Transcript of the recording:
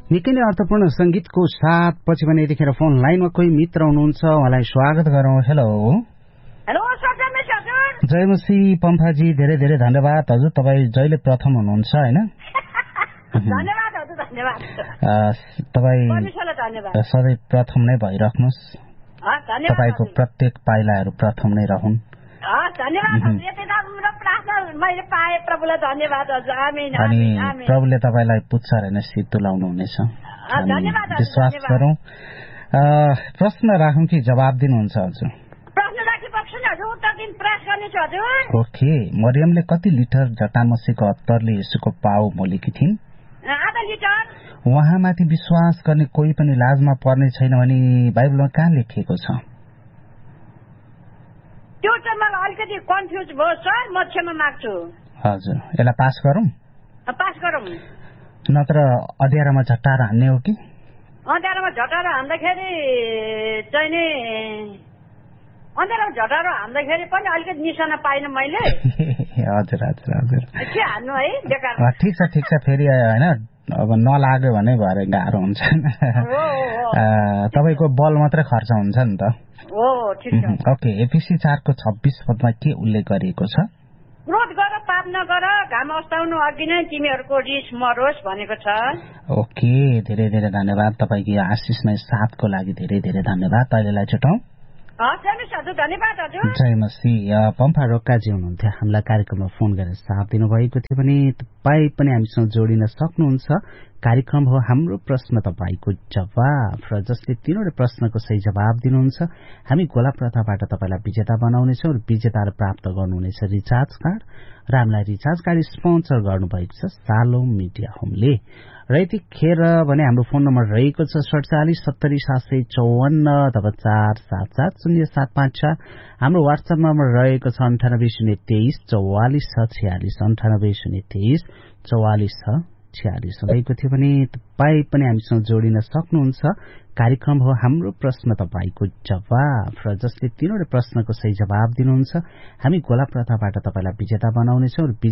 निकै नै अर्थपूर्ण संगीतको साथ पछि भने यतिखेर फोन लाइनमा कोही मित्र हुनुहुन्छ, उहाँलाई स्वागत गरौँ। हेलो हेलो सजमेश हजुर। जयमसी पम्फाजी, धेरै धेरै धन्यवाद हजुर। तपाईँ जहिले प्रथम हुनुहुन्छ हैन? धन्यवाद हजुर, धन्यवाद। तपाईँ धन्यवाद। सधैँ प्रथम नै भइराख्नुहोस्। तपाईँको प्रत्येक पाइलाहरू प्रथम नै रहन्। धन्यवाद हजुर। यति राम्रो प्रार्थना मैले पाएँ, प्रभुलाई धन्यवाद हजुर। आमीन। अनि प्रभुले तपाईँलाई पुच्छर हैन शीत तुलाउनु हुनेछ। धन्यवाद। विश्वास गरौँ। प्रश्न राखौँ कि जवाब दिनुहुन्छ हजुर? प्रश्न राखिपर्छ नि हजुर, उत्तर दिन प्रयास गर्नेछु हजुर। ओके। मरियमले कति लिटर जटामसीको अत्तरले यसुको पाउ मोलेकी थिइन्? आधा लिटर। उहाँमाथि विश्वास गर्ने कोही पनि लाजमा पर्ने छैन भनी बाइबलमा कहाँ लेखिएको छ? त्यो चाहिँ मलाई अलिकति कन्फ्युज भयो सर, म क्षमा माग्छु। हजुर, यसलाई पास गरौँ? पास गरौँ। नत्र अँध्यारोमा झट्टाएर हान्ने हो कि? अँध्यारोमा झटाएर हान्दाखेरि चाहिँ नि अँध्यारोमा झटाएर हान्दाखेरि पनि अलिकति निशाना पाइनँ मैले। हजुर हजुर हजुर। के हान्नु है बेकार। ठिक छ ठिक छ। फेरि होइन अब नलाग्यो भने भरे गाह्रो हुन्छ। तपाईँको बल मात्रै खर्च हुन्छ नि त। हो ठिक छ। ओके। एफिसी 4 को 26 पदमा के उल्लेख गरिएको छ? क्रोध गर, पाप नगर, घाम अस्ताउनु अघि नै तिमीहरूको रिस मरोस् भनेको छ। ओके, धेरै धेरै धन्यवाद। तपाईँको यो आशिषमय साथको लागि धेरै धेरै धन्यवाद। अहिलेलाई छुटाउँ। धन्यवाद हजुर। जय मसी। पम्फा रोक्काजी हुनुहुन्थ्यो, हामीलाई कार्यक्रममा फोन गरेर साथ दिनुभएको थियो भने तपाईँ पनि हामीसँग जोडिन सक्नुहुन्छ। कार्यक्रम हो हाम्रो प्रश्न तपाईँको जवाफ, र जसले तीनवटा प्रश्नको सही जवाब दिनुहुन्छ हामी गोला प्रथाबाट तपाईँलाई विजेता बनाउनेछौँ र विजेताले प्राप्त गर्नुहुनेछ रिचार्ज कार्ड, र हामीलाई रिचार्ज कार्ड स्पोन्सर गर्नुभएको छ सालो मिडिया होमले। र यतिखेर भने हाम्रो फोन नम्बर रहेको छ 47 70 754 4770756। हाम्रो वाट्सएप नम्बर रहेको छ 98 023 44 646 98 023 44 646 रहेको थियो भने तपाईँ पनि हामीसँग जोडिन सक्नुहुन्छ। कार्यक्रम हो हाम्रो प्रश्न तपाईँको जवाफ, र जसले तीनवटा प्रश्नको सही जवाब दिनुहुन्छ हामी गोला प्रथाबाट तपाईँलाई विजेता बनाउनेछौँ।